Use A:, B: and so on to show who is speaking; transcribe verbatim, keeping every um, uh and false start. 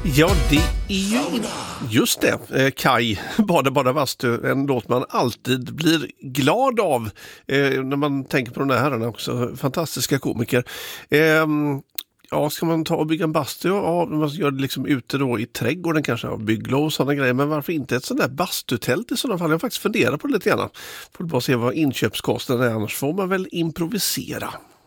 A: Ja, det är ju just det. Kaj, Bada Bada Bastu, en låt man alltid blir glad av eh, när man tänker på de där herrarna också. Fantastiska komiker. Eh, ja, ska man ta och bygga en bastu? Ja, man gör det liksom ute då i trädgården kanske, av bygglov och sådana grejer. Men varför inte ett sånt där bastutält i sådana fall? Jag har faktiskt funderat på det lite grann. Får bara se vad inköpskostnaden är, annars får man väl improvisera.